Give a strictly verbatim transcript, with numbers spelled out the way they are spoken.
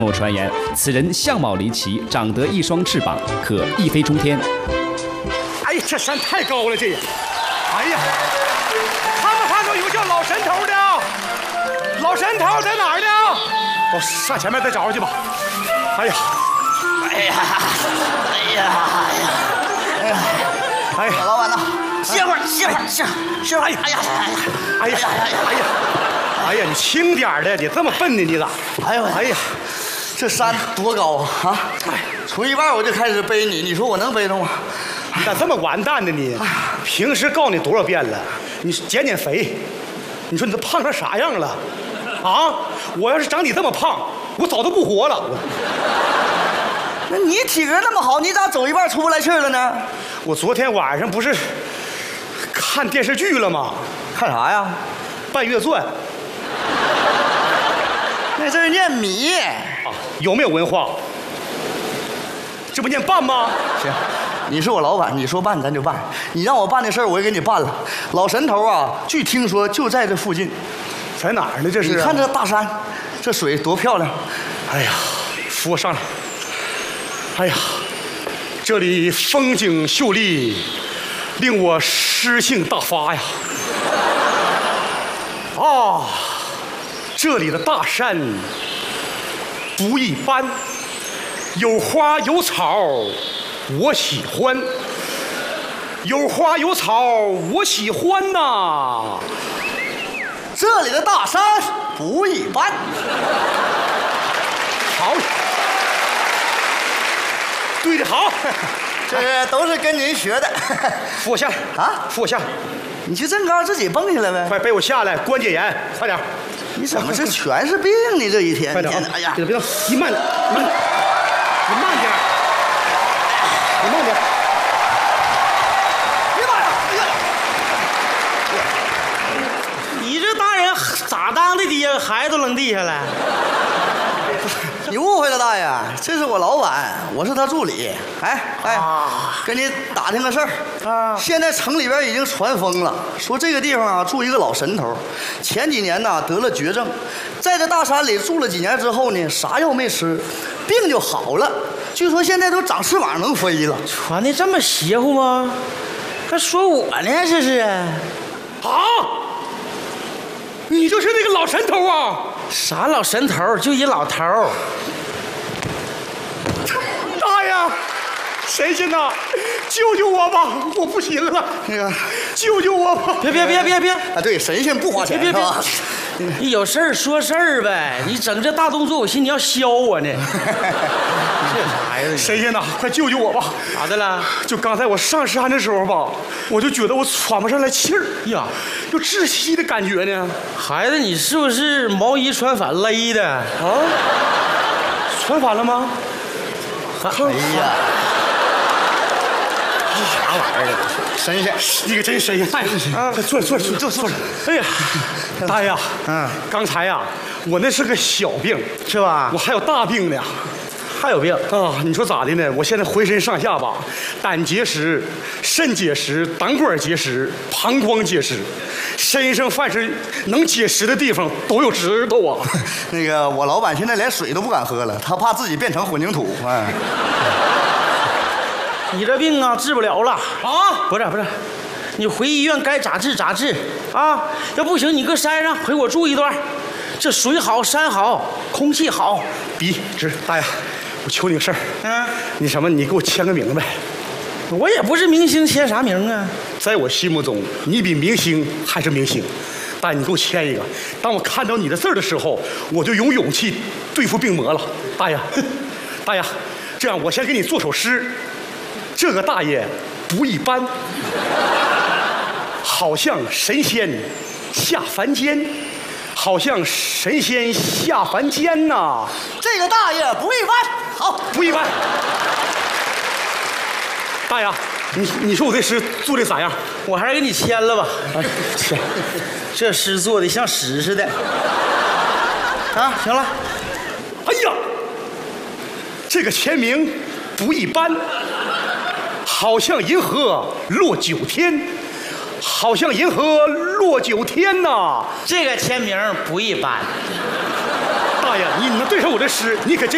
某传言，此人相貌离奇，长得一双翅膀，可一飞冲天。 哎呀，这山太高了，这也。哎呀，看没看到有叫老神头的？老神头在哪儿呢？我上前面再找找去吧。哎呀， 哎呀，哎呀，哎呀， 哎呀， 老板呐，歇会儿，歇会儿，歇歇会儿。哎呀，哎呀， 哎呀，哎呀，哎呀，你轻点的，你这么笨呢，你咋？ 哎呦， 哎呀， 这山多高啊！啊，从一半我就开始背你，你说我能背动吗？ 你咋这么完蛋呢你？平时告诉你多少遍了，你减减肥。你说你这胖成啥样了？啊！我要是长你这么胖，我早都不活了。我那你体格那么好，你咋走一半出不来气儿了呢？ 我昨天晚上不是看电视剧了吗？ 看啥呀？ 《半月传》。 那字念米。 啊，有没有文化？这不念办吗？ 行，你是我老板，你说办咱就办。你让我办的事儿，我也给你办了。老神头啊，据听说就在这附近。 在哪儿呢？这是？ 你看这大山，这水多漂亮！ 哎呀，扶我上来。哎呀，这里风景秀丽，令我诗兴大发呀！啊，这里的大山不一般，有花有草，我喜欢。有花有草，我喜欢呐。 这里的大山不一般。 好，对的好， 这都是跟您学的。 扶我下来啊！ 扶我下来， 你去正高自己蹦下来呗。 快背我下来，关节炎，快点！ 你怎么是全是病呢？这一天， 快点！ 哎呀， 别别，你慢，慢，你慢点，你慢点。 别妈呀！哎呀， 你这大人咋当的爹？孩子都扔地下了。 你误会了，大爷，这是我老板，我是他助理。哎哎， 啊、 跟你打听个事儿啊， 现在城里边已经传疯了，说这个地方啊住一个老神头，前几年呢得了绝症，在这大山里住了几年之后呢，啥药没吃，病就好了。据说现在都长翅膀能飞了。 传的这么邪乎吗？还说我呢，这是啊？ 你就是那个老神头啊？ 啥老神头？就一老头。 大爷，神仙呐，救救我吧！我不行了， 那个， 救救我吧！ 别别别别别！ 啊，对，神仙不花钱， 别别别是吧？ 你有事儿说事儿呗，你整这大动作，我寻思你要削我呢。这啥呀？ 神仙呐，快救救我吧！ 咋的了？ 就刚才我上山的时候吧，我就觉得我喘不上来气儿呀， 有窒息的感觉呢。 孩子，你是不是毛衣穿反勒的啊？ 穿反了吗？ 哎呀， 啥玩意儿？神仙，你可真神仙！大爷，啊，快坐坐坐坐坐。哎呀，大爷，嗯，刚才呀，我那是个小病， 是吧？ 我还有大病呢。 还有病啊！你说咋的呢？我现在浑身上下吧，胆结石、肾结石、胆管结石、膀胱结石，身上凡是能结石的地方都有指头啊。 那个我老板现在连水都不敢喝了，他怕自己变成混凝土。哎， 你这病啊治不了了啊！不是不是，你回医院该咋治咋治啊！要不行，你搁山上陪我住一段，这水好山好，空气好。 笔直，大爷。我求你个事儿， 嗯， 你什么？你给我签个名呗。 我也不是明星，签啥名啊？ 在我心目中，你比明星还是明星。大爷，你给我签一个。当我看到你的字儿的时候，我就有勇气对付病魔了。大爷，大爷，这样我先给你做首诗。这个大爷不一般，好像神仙下凡间。好像神仙下凡间呐！ 这个大爷不一般，好， 不一般。大爷，你你说我这诗做的咋样？ 我还是给你签了吧。 哎，签。 这诗做的像屎似的。啊，行了。 哎呀，这个签名不一般，好像银河落九天。好像银河落九天呐！ 这个签名不一般。 大爷，你能对上我的诗，你可真。